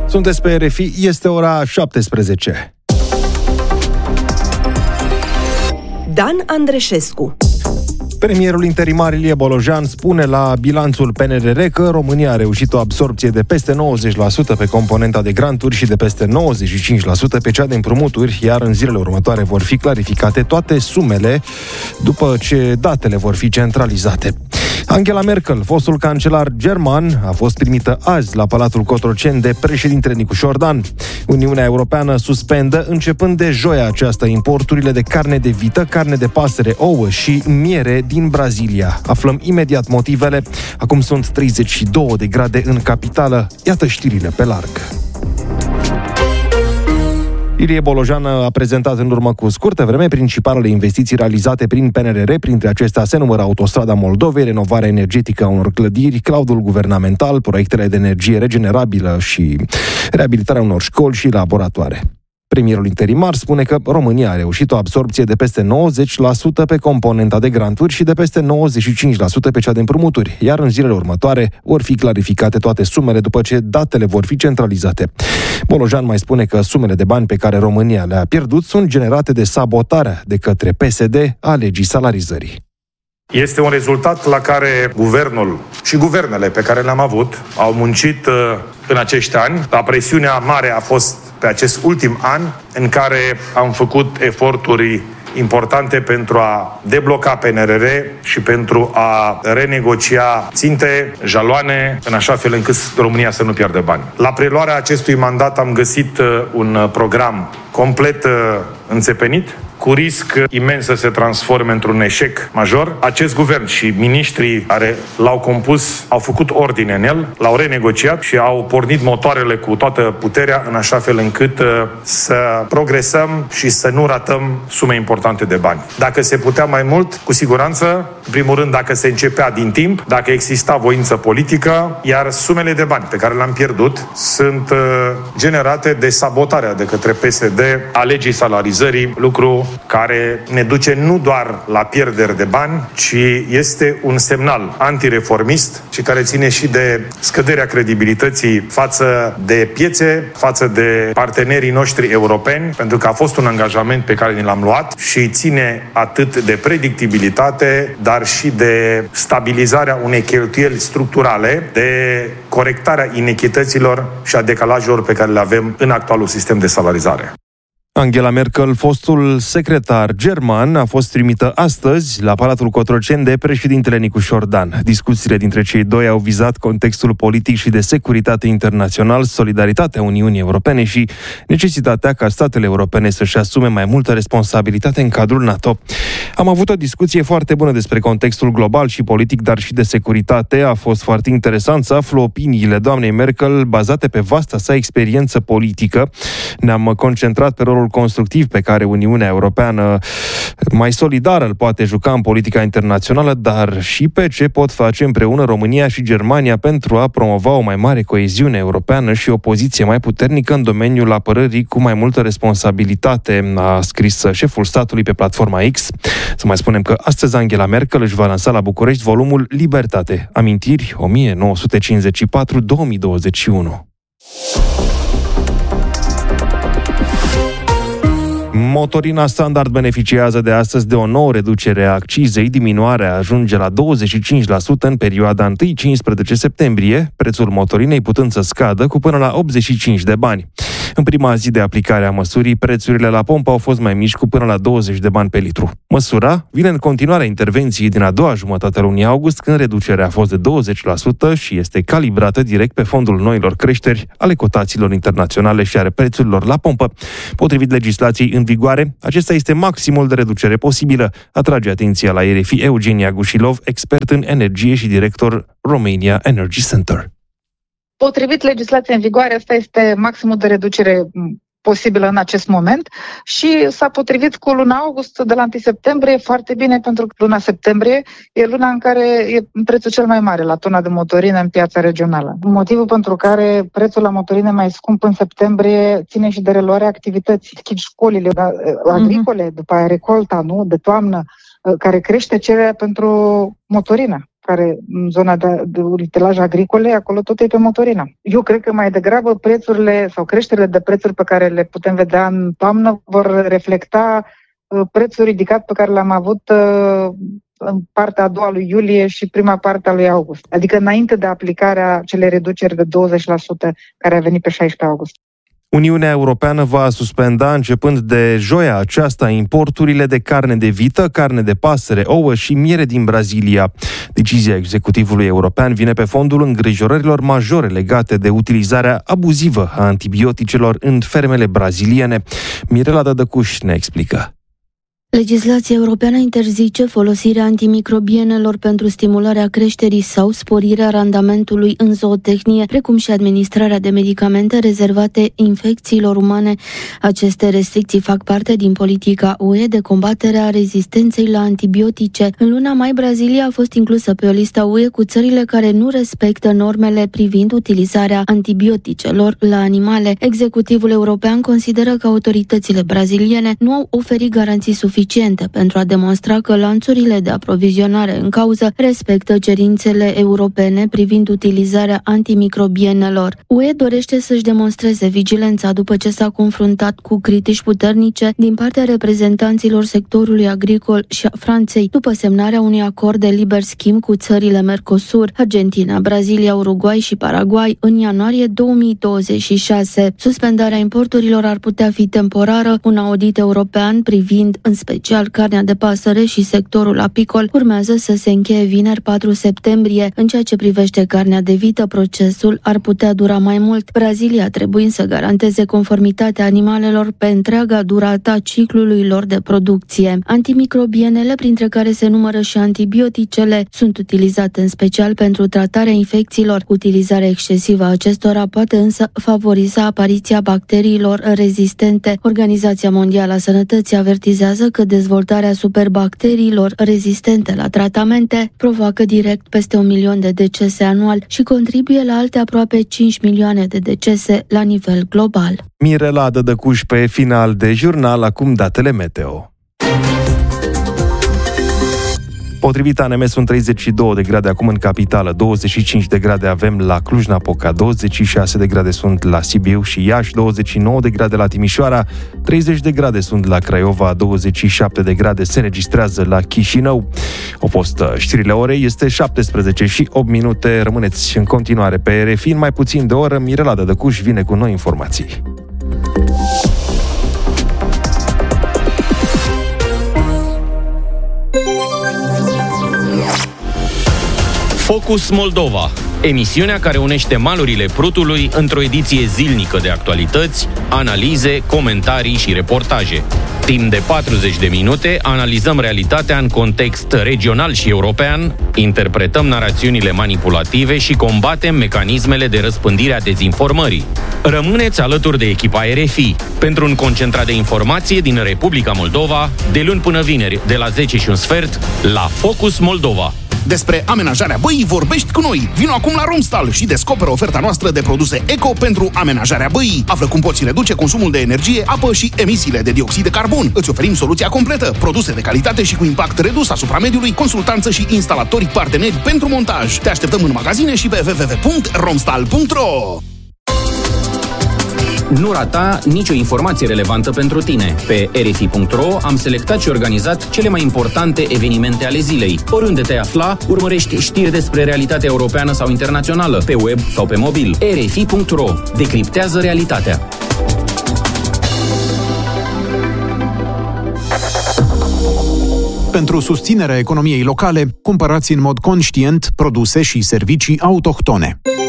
Sunteți pe RFI, este ora 17. Dan Andreșescu. Premierul interimar Ilie Bolojan spune la bilanțul PNRR că România a reușit o absorbție de peste 90% pe componenta de granturi și de peste 95% pe cea de împrumuturi, iar în zilele următoare vor fi clarificate toate sumele după ce datele vor fi centralizate. Angela Merkel, fostul cancelar german, a fost primită azi la Palatul Cotroceni de președintele Nicușor Dan. Uniunea Europeană suspendă, începând de joia aceasta, importurile de carne de vită, carne de pasăre, ouă și miere din Brazilia. Aflăm imediat motivele. Acum sunt 32 de grade în capitală. Iată știrile pe larg. Ilie Bolojan a prezentat în urmă cu scurtă vreme principalele investiții realizate prin PNRR. Printre acestea se numără Autostrada Moldovei, renovarea energetică a unor clădiri, cloudul guvernamental, proiectele de energie regenerabilă și reabilitarea unor școli și laboratoare. Premierul interimar spune că România a reușit o absorbție de peste 90% pe componenta de granturi și de peste 95% pe cea de împrumuturi, iar în zilele următoare vor fi clarificate toate sumele după ce datele vor fi centralizate. Bolojan mai spune că sumele de bani pe care România le-a pierdut sunt generate de sabotarea de către PSD a legii salarizării. Este un rezultat la care guvernul și guvernele pe care le-am avut au muncit în acești ani. Presiunea mare a fost pe acest ultim an în care am făcut eforturi importante pentru a debloca PNRR și pentru a renegocia ținte, jaloane, în așa fel încât România să nu piardă bani. La preluarea acestui mandat am găsit un program complet înțepenit, cu risc imens să se transforme într-un eșec major. Acest guvern și miniștrii care l-au compus au făcut ordine în el, l-au renegociat și au pornit motoarele cu toată puterea în așa fel încât să progresăm și să nu ratăm sume importante de bani. Dacă se putea mai mult, cu siguranță, în primul rând dacă se începea din timp, dacă exista voință politică, iar sumele de bani pe care le-am pierdut sunt generate de sabotarea de către PSD a legii salarizării, lucru care ne duce nu doar la pierderi de bani, ci este un semnal antireformist și care ține și de scăderea credibilității față de piețe, față de partenerii noștri europeni, pentru că a fost un angajament pe care ni l-am luat și ține atât de predictibilitate, dar și de stabilizarea unei cheltuieli structurale, de corectarea inechităților și a decalajelor pe care le avem în actualul sistem de salarizare. Angela Merkel, fostul secretar german, a fost trimită astăzi la Palatul Cotroceni de președintele Nicușor Dan. Discuțiile dintre cei doi au vizat contextul politic și de securitate internațional, solidaritatea Uniunii Europene și necesitatea ca statele europene să-și asume mai multă responsabilitate în cadrul NATO. Am avut o discuție foarte bună despre contextul global și politic, dar și de securitate. A fost foarte interesant să aflu opiniile doamnei Merkel bazate pe vasta sa experiență politică. Ne-am concentrat pe rolul constructiv pe care Uniunea Europeană mai solidară îl poate juca în politica internațională, dar și pe ce pot face împreună România și Germania pentru a promova o mai mare coeziune europeană și o poziție mai puternică în domeniul apărării cu mai multă responsabilitate, a scris șeful statului pe platforma X. Să mai spunem că astăzi Angela Merkel își va lansa la București volumul Libertate, amintiri 1954-2021. Motorina standard beneficiază de astăzi de o nouă reducere a accizei. Diminuarea ajunge la 25% în perioada 1-15 septembrie, prețul motorinei putând să scadă cu până la 85 de bani. În prima zi de aplicare a măsurii, prețurile la pompă au fost mai mici cu până la 20 de bani pe litru. Măsura vine în continuarea intervenției din a doua jumătate a lunii august, când reducerea a fost de 20% și este calibrată direct pe fondul noilor creșteri ale cotațiilor internaționale și ale prețurilor la pompă. Potrivit legislației în vigoare, acesta este maximul de reducere posibilă, atrage atenția la RFI Eugenia Gușilov, expert în energie și director Romania Energy Center. Potrivit legislației în vigoare, asta este maximul de reducere posibilă în acest moment și s-a potrivit cu luna august de la 1 septembrie foarte bine, pentru că luna septembrie e luna în care e prețul cel mai mare la tona de motorină în piața regională. Motivul pentru care prețul la motorină mai scump în septembrie ține și de reluarea activității. Schid școlile agricole, după aia recolta, nu, de toamnă, care crește cererea pentru motorină. care în zona de utilaj agricole, acolo tot e pe motorină. Eu cred că mai degrabă prețurile sau creșterile de prețuri pe care le putem vedea în toamnă vor reflecta prețul ridicat pe care l-am avut în partea a doua lui iulie și prima parte a lui august. Adică înainte de aplicarea celei reduceri de 20% care a venit pe 16 august. Uniunea Europeană va suspenda începând de joia aceasta importurile de carne de vită, carne de pasăre, ouă și miere din Brazilia. Decizia executivului european vine pe fondul îngrijorărilor majore legate de utilizarea abuzivă a antibioticelor în fermele braziliene. Mirela Dădăcuș ne explică. Legislația europeană interzice folosirea antimicrobienelor pentru stimularea creșterii sau sporirea randamentului în zootehnie, precum și administrarea de medicamente rezervate infecțiilor umane. Aceste restricții fac parte din politica UE de combatere a rezistenței la antibiotice. În luna mai, Brazilia a fost inclusă pe o listă UE cu țările care nu respectă normele privind utilizarea antibioticelor la animale. Executivul european consideră că autoritățile braziliene nu au oferit garanții suficiente pentru a demonstra că lanțurile de aprovizionare în cauză respectă cerințele europene privind utilizarea antimicrobienelor. UE dorește să-și demonstreze vigilența după ce s-a confruntat cu critici puternice din partea reprezentanților sectorului agricol și a Franței, după semnarea unui acord de liber schimb cu țările Mercosur, Argentina, Brazilia, Uruguay și Paraguay în ianuarie 2026. Suspendarea importurilor ar putea fi temporară. Un audit european privind în special carnea de pasăre și sectorul apicol urmează să se încheie vineri 4 septembrie. În ceea ce privește carnea de vită, procesul ar putea dura mai mult, Brazilia trebuind să garanteze conformitatea animalelor pe întreaga durată a ciclului lor de producție. Antimicrobienele, printre care se numără și antibioticele, sunt utilizate în special pentru tratarea infecțiilor. Utilizarea excesivă a acestora poate însă favoriza apariția bacteriilor rezistente. Organizația Mondială a Sănătății avertizează că dezvoltarea superbacteriilor rezistente la tratamente provoacă direct peste 1 milion de decese anual și contribuie la alte aproape 5 milioane de decese la nivel global. Mirela Dădăcuș pe final de jurnal, acum datele meteo. Potrivit ANM sunt 32 de grade acum în capitală, 25 de grade avem la Cluj-Napoca, 26 de grade sunt la Sibiu și Iași, 29 de grade la Timișoara, 30 de grade sunt la Craiova, 27 de grade se registrează la Chișinău. Au fost știrile orei, este 17 și 8 minute, rămâneți în continuare pe RFI. În mai puțin de oră, Mirela Dădăcuș vine cu noi informații. Focus Moldova, emisiunea care unește malurile Prutului într-o ediție zilnică de actualități, analize, comentarii și reportaje. Timp de 40 de minute analizăm realitatea în context regional și european, interpretăm narațiunile manipulative și combatem mecanismele de răspândire a dezinformării. Rămâneți alături de echipa RFI pentru un concentrat de informație din Republica Moldova, de luni până vineri, de la 10:15, la Focus Moldova. Despre amenajarea băii vorbești cu noi. Vino acum la Romstal și descoperă oferta noastră de produse eco pentru amenajarea băii. Află cum poți reduce consumul de energie, apă și emisiile de dioxid de carbon. Îți oferim soluția completă, produse de calitate și cu impact redus asupra mediului, consultanță și instalatori parteneri pentru montaj. Te așteptăm în magazine și pe www.romstal.ro. Nu rata nicio informație relevantă pentru tine. Pe rfi.ro am selectat și organizat cele mai importante evenimente ale zilei. Oriunde te afla, urmărești știri despre realitatea europeană sau internațională, pe web sau pe mobil. rfi.ro decriptează realitatea. Pentru susținerea economiei locale, cumpărați în mod conștient produse și servicii autohtone.